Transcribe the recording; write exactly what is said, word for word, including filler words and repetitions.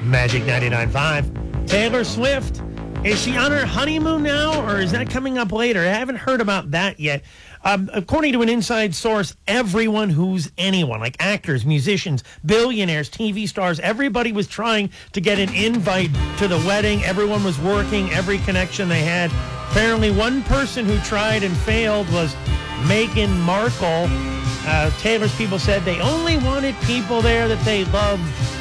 Magic ninety-nine point five. Taylor Swift, is she on her honeymoon now, or is that coming up later? I haven't heard about that yet. Um, according to an inside source, everyone who's anyone, like actors, musicians, billionaires, T V stars, everybody was trying to get an invite to the wedding. Everyone was working every connection they had. Apparently, one person who tried and failed was Meghan Markle. Uh, Taylor's people said they only wanted people there that they loved